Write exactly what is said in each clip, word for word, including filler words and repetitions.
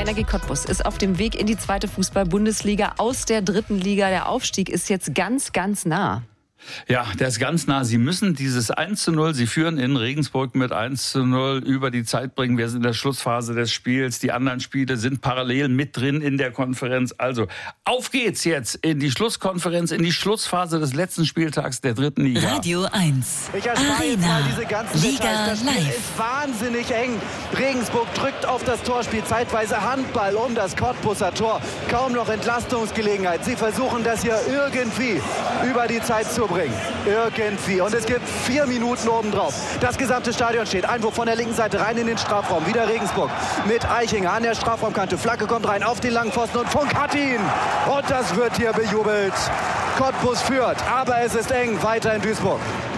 Energie Cottbus ist auf dem Weg in die zweite Fußball-Bundesliga aus der dritten Liga. Der Aufstieg ist jetzt ganz, ganz nah. Ja, der ist ganz nah. Sie müssen dieses eins zu null, Sie führen in Regensburg mit eins zu null über die Zeit bringen. Wir sind in der Schlussphase des Spiels. Die anderen Spiele sind parallel mit drin in der Konferenz. Also auf geht's jetzt in die Schlusskonferenz, in die Schlussphase des letzten Spieltags der dritten Liga. Radio eins. Ich erspare jetzt mal diese ganzen Details. Das Spiel ist wahnsinnig eng. Regensburg drückt auf das Torspiel. Zeitweise Handball um das Cottbuser Tor. Kaum noch Entlastungsgelegenheit. Sie versuchen das hier irgendwie über die Zeit zu bringen. Irgendwie. Und es gibt vier Minuten obendrauf. Das gesamte Stadion steht. Einwurf von der linken Seite rein in den Strafraum. Wieder Regensburg mit Eichinger an der Strafraumkante. Flanke kommt rein auf den langen Pfosten und Funk hat ihn. Und das wird hier bejubelt. Cottbus führt, aber es ist eng. Weiter in Duisburg.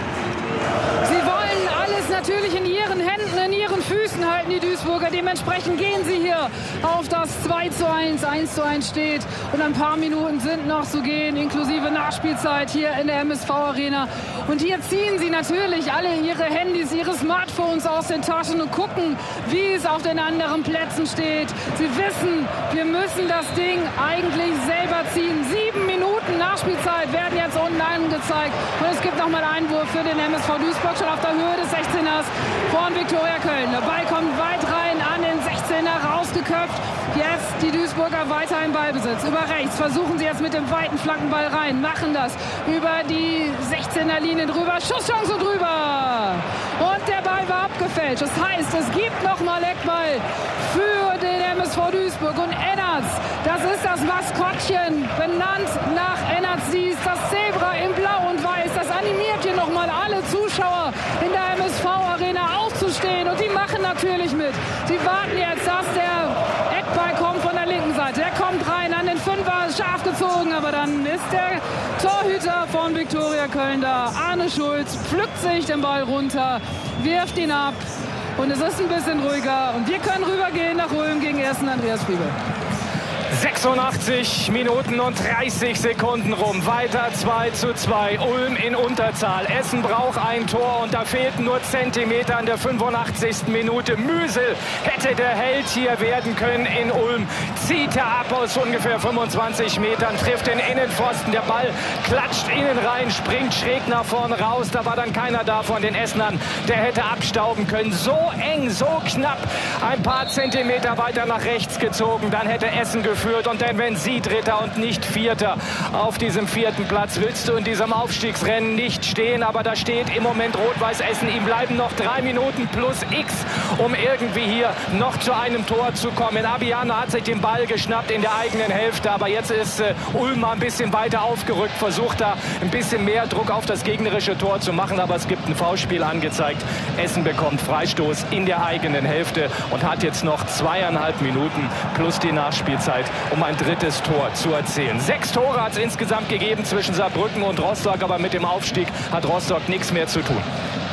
Sie wollen alles natürlich in ihren Händen, in ihren Füßen halten, die Duisburger. Dementsprechend gehen sie hier auf das zwei zu eins. eins zu eins steht und ein paar Minuten sind noch zu gehen, inklusive Nachspielzeit hier in der M S V-Arena. Und hier ziehen sie natürlich alle ihre Handys, ihre Smartphones aus den Taschen und gucken, wie es auf den anderen Plätzen steht. Sie wissen, wir müssen das Ding eigentlich selber ziehen. Sieben Minuten Nachspielzeit werden jetzt unten angezeigt. Und es gibt nochmal einen Einwurf für den M S V Duisburg, schon auf der Höhe des sechzehners von Viktoria Köln. Der Ball kommt weit rein an den sechzehner, rausgeköpft. Jetzt die Duisburger weiter im Ballbesitz. Über rechts versuchen sie jetzt mit dem weiten Flankenball rein. Machen das über die sechzehner Linie drüber. Schusschance drüber. Und der Ball war abgefälscht. Das heißt, es gibt nochmal Eckball für den M S V Duisburg. Und Ennertz, das ist das Maskottchen, benannt nach Ennertz Sies. Das Zebra in Blau und Weiß. Das animiert hier nochmal alle Zuschauer in der M S V-Arena aufzustehen. Und die machen natürlich mit. Sie warten jetzt, dass der Eckball kommt von der linken Seite. Der kommt rein an den Fünfer, scharf gezogen. Aber dann ist der Torhüter von Viktoria Köln da. Arne Schulz pflückt sich den Ball runter, wirft ihn ab. Und es ist ein bisschen ruhiger. Und wir können rübergehen nach Ulm gegen ersten Andreas Friebe. sechsundachtzig Minuten und dreißig Sekunden rum. Weiter zwei zu zwei. Ulm in Unterzahl. Essen braucht ein Tor und da fehlten nur Zentimeter in der fünfundachtzigsten Minute. Müsel hätte der Held hier werden können in Ulm. Zieht er ab aus ungefähr fünfundzwanzig Metern, trifft den Innenpfosten. Der Ball klatscht innen rein, springt schräg nach vorne raus. Da war dann keiner da von den Essenern, der hätte abstauben können. So eng, so knapp. Ein paar Zentimeter weiter nach rechts gezogen. Dann hätte Essen geführt. Und dann, wenn sie Dritter und nicht Vierter auf diesem vierten Platz, willst du in diesem Aufstiegsrennen nicht stehen. Aber da steht im Moment Rot-Weiß Essen. Ihm bleiben noch drei Minuten plus X, um irgendwie hier noch zu einem Tor zu kommen. Abiano hat sich den Ball geschnappt in der eigenen Hälfte. Aber jetzt ist äh, Ulm mal ein bisschen weiter aufgerückt, versucht da ein bisschen mehr Druck auf das gegnerische Tor zu machen. Aber es gibt ein Foulspiel angezeigt. Essen bekommt Freistoß in der eigenen Hälfte und hat jetzt noch zweieinhalb Minuten plus die Nachspielzeit, um ein drittes Tor zu erzielen. Sechs Tore hat es insgesamt gegeben zwischen Saarbrücken und Rostock, aber mit dem Aufstieg hat Rostock nichts mehr zu tun.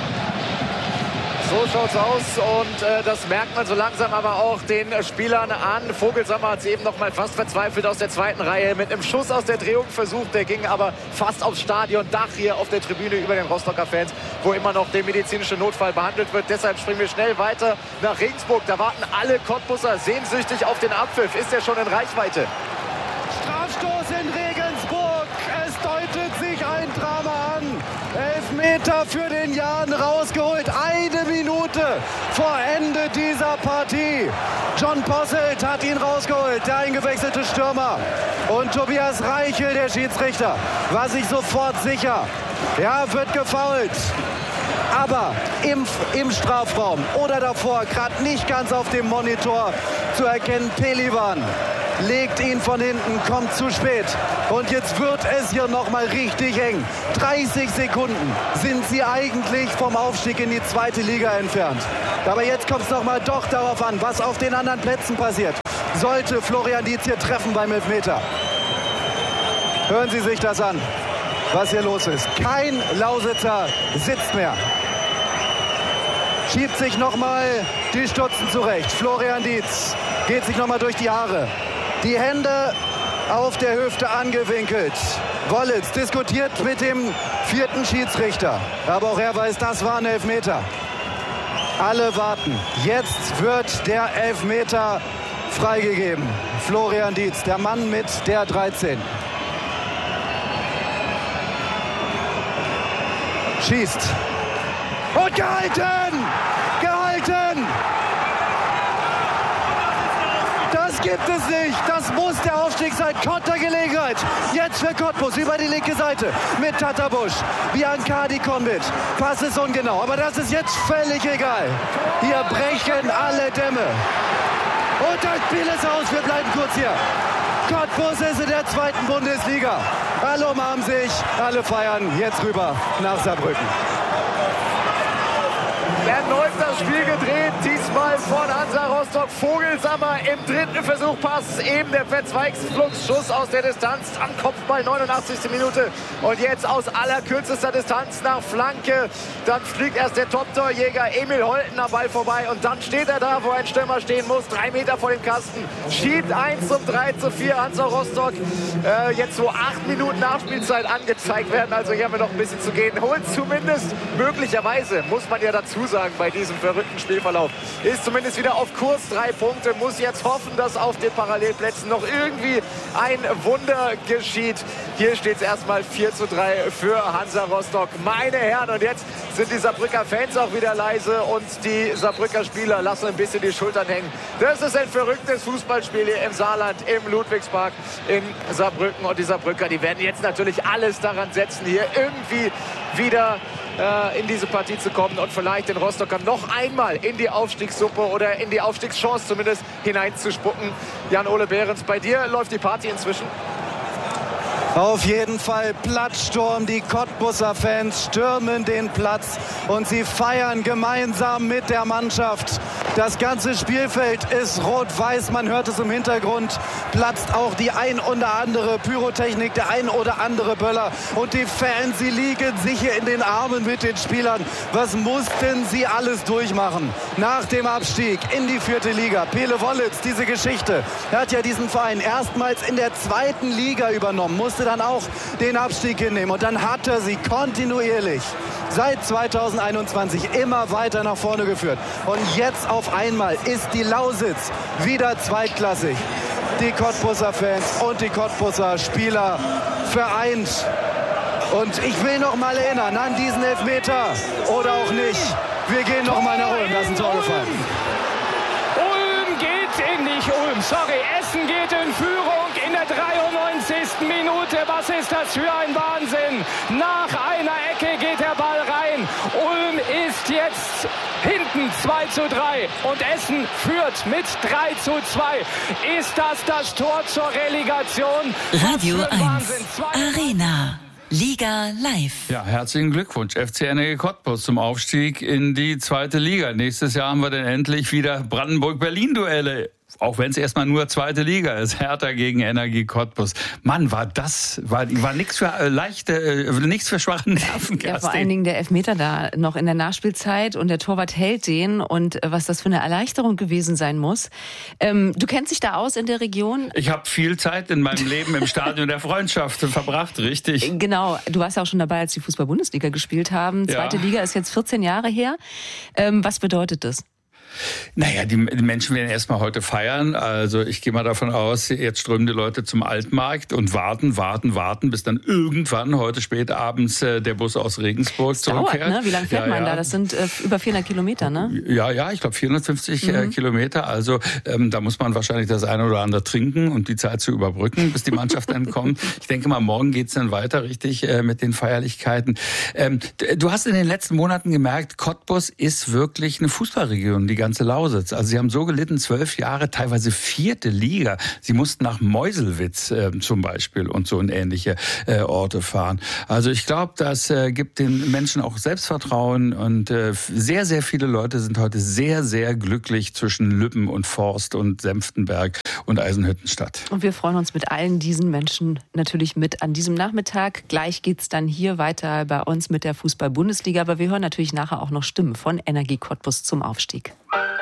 So schaut's aus und äh, das merkt man so langsam aber auch den Spielern an. Vogelsammer hat es eben noch mal fast verzweifelt aus der zweiten Reihe mit einem Schuss aus der Drehung versucht. Der ging aber fast aufs Stadiondach hier auf der Tribüne über den Rostocker Fans, wo immer noch der medizinische Notfall behandelt wird. Deshalb springen wir schnell weiter nach Regensburg. Da warten alle Cottbusser sehnsüchtig auf den Abpfiff. Ist er schon in Reichweite? Strafstoß in Regensburg. Es deutet sich ein Drama an. Elfmeter für den Jan rausgeholt. Eine Minute vor Ende dieser Partie. John Posselt hat ihn rausgeholt, der eingewechselte Stürmer. Und Tobias Reichel, der Schiedsrichter, war sich sofort sicher. Ja, wird gefoult. Aber im, im Strafraum oder davor, gerade nicht ganz auf dem Monitor zu erkennen, Pelivan legt ihn von hinten, kommt zu spät. Und jetzt wird es hier nochmal richtig eng. dreißig Sekunden sind sie eigentlich vom Aufstieg in die zweite Liga entfernt. Aber jetzt kommt es nochmal doch darauf an, was auf den anderen Plätzen passiert. Sollte Florian Dietz hier treffen beim Elfmeter. Hören Sie sich das an, was hier los ist. Kein Lausitzer sitzt mehr. Schiebt sich nochmal die Stutzen zurecht. Florian Dietz geht sich nochmal durch die Haare. Die Hände auf der Hüfte angewinkelt. Wollitz diskutiert mit dem vierten Schiedsrichter. Aber auch er weiß, das war ein Elfmeter. Alle warten. Jetzt wird der Elfmeter freigegeben. Florian Dietz, der Mann mit der dreizehn. Schießt. Und gehalten! Gehalten! Das gibt es nicht. Das muss der Aufstieg sein. Kontergelegenheit. Jetzt für Cottbus über die linke Seite. Mit Tatarbusch. Biancardi kommt mit. Pass ist ungenau. Aber das ist jetzt völlig egal. Hier brechen alle Dämme. Und das Spiel ist aus. Wir bleiben kurz hier. Cottbus ist in der zweiten Bundesliga. Alle umarmen sich. Alle feiern. Jetzt rüber nach Saarbrücken. Erneut das Spiel gedreht, diesmal von Hansa Rostock. Vogelsammer im dritten Versuch, Pass, eben der Verzweigungsfluss, aus der Distanz, am Kopfball, neunundachtzigste Minute. Und jetzt aus allerkürzester Distanz nach Flanke. Dann fliegt erst der Top-Torjäger Emil Holten am Ball vorbei. Und dann steht er da, wo ein Stürmer stehen muss, drei Meter vor dem Kasten. Schiebt eins zum drei zu vier Hansa Rostock. Äh, jetzt so acht Minuten Nachspielzeit angezeigt werden. Also hier haben wir noch ein bisschen zu gehen. Holt zumindest, möglicherweise, muss man ja dazu sagen, bei diesem verrückten Spielverlauf. Ist zumindest wieder auf Kurs, drei Punkte, muss jetzt hoffen, dass auf den Parallelplätzen noch irgendwie ein Wunder geschieht. Hier steht es erstmal vier zu drei für Hansa Rostock. Meine Herren, und jetzt sind die Saarbrücker Fans auch wieder leise und die Saarbrücker Spieler lassen ein bisschen die Schultern hängen. Das ist ein verrücktes Fußballspiel hier im Saarland, im Ludwigspark in Saarbrücken. Und die Saarbrücker, die werden jetzt natürlich alles daran setzen, hier irgendwie wieder äh, in diese Partie zu kommen und vielleicht den Rostockern noch einmal in die Aufstiegssuppe oder in die Aufstiegschance zumindest hineinzuspucken. Jan-Ole Behrens, bei dir läuft die Party inzwischen? Auf jeden Fall Platzsturm. Die Cottbuser Fans stürmen den Platz und sie feiern gemeinsam mit der Mannschaft. Das ganze Spielfeld ist rot-weiß. Man hört es im Hintergrund. Platzt auch die ein oder andere Pyrotechnik, der ein oder andere Böller. Und die Fans, sie liegen sicher in den Armen mit den Spielern. Was mussten sie alles durchmachen? Nach dem Abstieg in die vierte Liga. Pele Wollitz, diese Geschichte. Er hat ja diesen Verein erstmals in der zweiten Liga übernommen. Musste dann auch den Abstieg hinnehmen. Und dann hat er sie kontinuierlich seit zweitausendeinundzwanzig immer weiter nach vorne geführt. Und jetzt auf einmal ist die Lausitz wieder zweitklassig. Die Cottbuser Fans und die Cottbuser Spieler vereint. Und ich will noch mal erinnern an diesen Elfmeter. Oder auch nicht. Wir gehen noch mal nach Ulm. Da ist ein Tor gefallen. Ulm geht in nicht Ulm. Sorry, Essen geht in Führung in der dreiundneunzigsten Minute. Was ist das für ein Wahnsinn? Nach einer Ecke geht der Ball rein. Ulm ist jetzt hinten zwei zu drei und Essen führt mit drei zu zwei. Ist das das Tor zur Relegation? Radio eins Arena. Liga live. Ja, herzlichen Glückwunsch, F C Energie Cottbus zum Aufstieg in die zweite Liga. Nächstes Jahr haben wir dann endlich wieder Brandenburg-Berlin-Duelle. Auch wenn es erstmal nur zweite Liga ist. Hertha gegen Energie Cottbus. Mann, war das, war, war nichts für äh, leichte, äh, nichts für schwache Nerven. Ja, vor allen Dingen der Elfmeter da noch in der Nachspielzeit und der Torwart hält den und äh, was das für eine Erleichterung gewesen sein muss. Ähm, du kennst dich da aus in der Region? Ich habe viel Zeit in meinem Leben im Stadion der Freundschaft verbracht, richtig. Genau, du warst ja auch schon dabei, als die Fußball-Bundesliga gespielt haben. Zweite Ja. Liga ist jetzt vierzehn Jahre her. Ähm, was bedeutet das? Naja, die Menschen werden erstmal heute feiern. Also ich gehe mal davon aus, jetzt strömen die Leute zum Altmarkt und warten, warten, warten, bis dann irgendwann heute spät abends äh, der Bus aus Regensburg Das dauert, zurückkehrt. ne? Wie lange fährt ja, man ja. da? Das sind äh, über vierhundert Kilometer, ne? Ja, ja, ich glaube vierhundertfünfzig Mhm. äh, Kilometer. Also ähm, da muss man wahrscheinlich das eine oder andere trinken und die Zeit zu überbrücken, bis die Mannschaft dann kommt. Ich denke mal, morgen geht's dann weiter richtig äh, mit den Feierlichkeiten. Ähm, du hast in den letzten Monaten gemerkt, Cottbus ist wirklich eine Fußballregion, die ganze Lausitz. Also sie haben so gelitten, zwölf Jahre, teilweise vierte Liga. Sie mussten nach Meuselwitz äh, zum Beispiel und so in ähnliche äh, Orte fahren. Also ich glaube, das äh, gibt den Menschen auch Selbstvertrauen und äh, sehr, sehr viele Leute sind heute sehr, sehr glücklich zwischen Lübben und Forst und Senftenberg und Eisenhüttenstadt. Und wir freuen uns mit allen diesen Menschen natürlich mit an diesem Nachmittag. Gleich geht's dann hier weiter bei uns mit der Fußball-Bundesliga. Aber wir hören natürlich nachher auch noch Stimmen von Energie Cottbus zum Aufstieg.